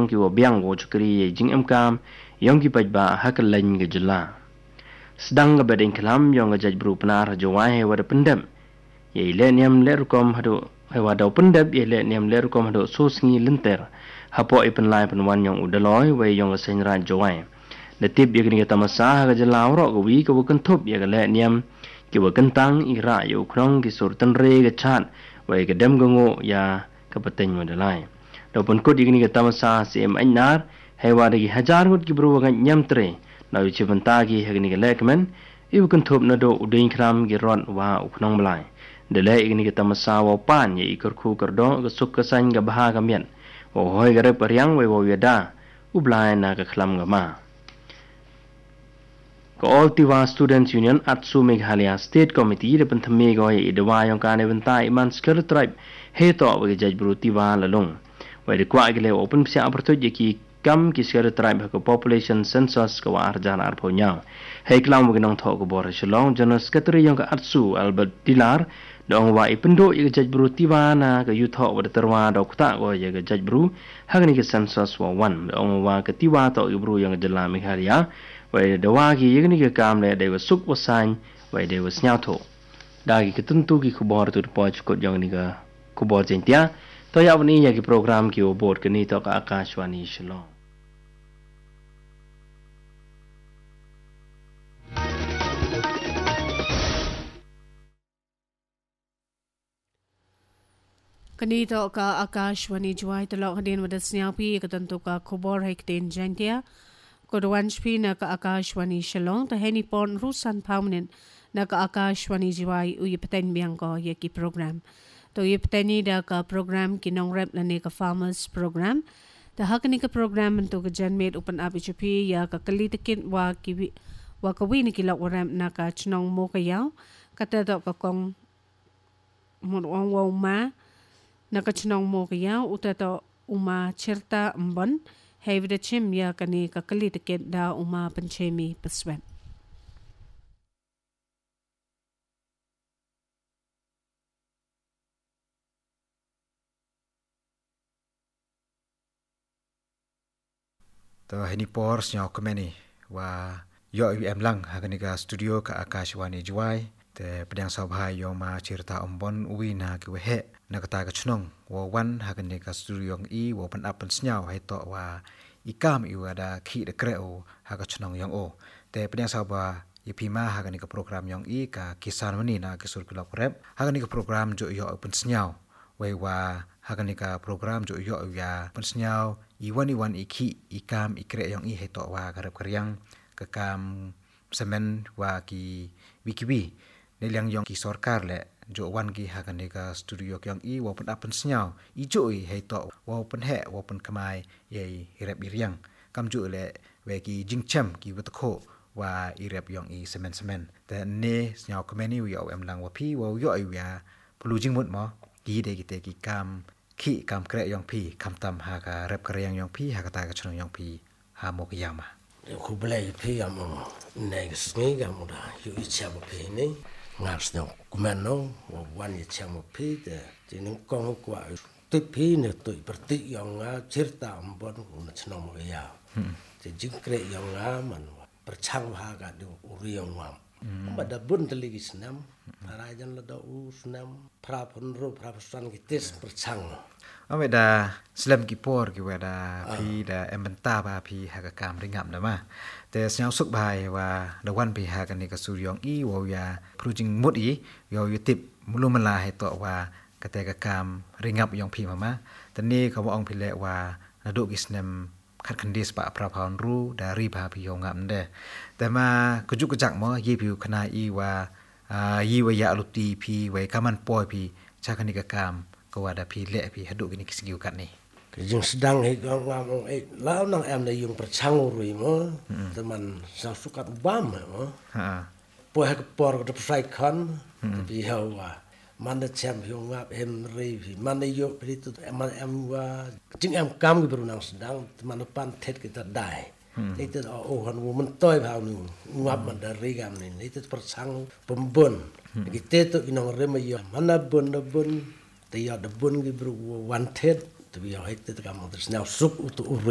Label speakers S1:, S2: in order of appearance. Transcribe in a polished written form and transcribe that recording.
S1: ki wo biang wo chukri jing kam yong ki pajba hakal lain ga jela sedang ga bedeng kelam yong ga jaj bru penar jawai wa pendam ye le niam le rukom hado wa do pendam ye le niam le rukom hado susngi lenter hapo ipen lai penwan yong udaloi we yong ga senra jawai letip ye ga tamasa ga jela ro ga wi ga bukan thop ye ga le niam ki wa kentang ira yo krong ki surtan re ga chat we ga dem ga ngo ya ka pateng mo dalai Dopun kod igni ga tamasa sim anyar hewa dagi hajar ngut ki bru ga nyam tre na yu chibanta gi hegni ga lekmen iu kan thop na do udin kram gi ron wa uknong blai de le igni ga tamasa wa pan ye ikor khu kor do ga suk ka san ga baha ga mien wo hoi ga rep riang we wo yada u blai na ga khlam ga ma ko all tiwa students union atsu meghalaya state committee de panthame go ye dewa yong ka ne banta iman sker tribe he to wa ga jaj bru tiwa lalong Wai de kwa gele open psia aperto je ki kam ki ser tribe ko population census ko ar jan ar pho nyang he klam wo gnong tho ko bor shlong general secretary yong ka atsu albert dilar dong wa ipendo ye jaj bru tiwana ka yu tho wa terwa do kta go ye jaj bru hagni ke census wa wan dong wa ka tiwa to ye bru yong jala megharia wai de wa ki ye ni ke kam le de wa suk wa san wai de wa snyao tho da ki tuntu ki ko bor tu po ko yong ni ka ko bor jentia तो या अपनी ये प्रोग्राम की वो बोर्ड करनी तो आकाशवाणी Shillong
S2: kani to ka akashwani juai to lok hadin wada snyapi ka tantu ka khobor hek ten jantia ko dowan shpi na ka akashwani shillong to heni pon rusan permanent na ka akashwani juai u yipten biang ko ye ki program to yipteni da ka program ki nong rep na ne ka farmers program ta hakani ka program to ka janmet upan apichupi ya ka kalitikin wa ka wini ki lok waram na ka chnong mo ka yaw kata to ka kong mon wong ma na ka chnong mo ka yaw uta to uma cherta mbon hevda chim ya kani ka kalitikin da uma panchemi paswet
S3: to hini por snya komeni wa yo em lang hagani ka studio ka akashwani juai te pedang sabhai yo ma cerita ombon uwi na ki we na kata ka chnong wo wan hagani ka studio i wo pan apan snya hai to wa ikam i wada khi de kreo ha ka chnong yang o te pedang sabha ipima hagani ka program yang i ka kisan mani na ki sur kulap rep hagani ka program jo yo pan snya we wa hagani ka program jo yo ya pan snya iwan iki ikam ikre yang i heto wa garap karyang kakam semen wa ki wikiwi neliang yang ki sorkar le jo wan ki hakan ka studio yang i wa pen apen snyau i jo i heto wa pen he wa pen kamai ye irep iriang kam jo le we ki jingcham ki wetko wa irep yang i semen ta ne snyau komeni wi au em lang wa pi wa yo i ya pulu jingmut mo ki de ki kam khi kam kre yong pi kam tam ha ka rep kre yang pi ha ka ta ka chno yong pi ha mo ka yama
S4: khu blai pi am ne ngi ga mo da yu i cha mo pi ni ngar sno kumen no wan i cha mo pi de ti ning kong kwa tu pi ne tu perti yang cerita ambon na chno mo ya ti jing kre yang man perchang ha ga du uri yang wam bada bun teli snam parajan la da u snam pra pun ro pra san ki tes perchang
S3: ameda slam ki por ki wada pi da embenta ba pi ha ka kam ringam da ma te snyau suk bai wa da wan pi ha ka ni ka suryong i wo ya projing mut i yo yu tip mulumala he to wa ka te ka kam ringap yong pi mama tani ka wa ong pi le wa na do ki snam khat khandis pa pra phaun ru da ri ba pi yong ngam deแต่มากุจุกจักมอยีผิวคณะอีว่ายีวายาลุตีพีไว้กามันปอยพีชาคณิกกรรมก็ว่าดาพีเละพีหดุกินิกสกิวกันนี่
S4: Yung sedang ngomong lao nang em na yung percanguri mo teman sa sukat bam mo po ha por ko sai kan bi hawa man da cham yung ngap Henry man da yo pritu man em wa jing em kam ki berunang sedang teman pan thet kita dai itu oh han wo man toy phao nu ngap man da ri gam ni itu percang pembon kita tu inong rema yo man da bun te ya da bun ki beru wan thet to be a hit the gamma there's now soup to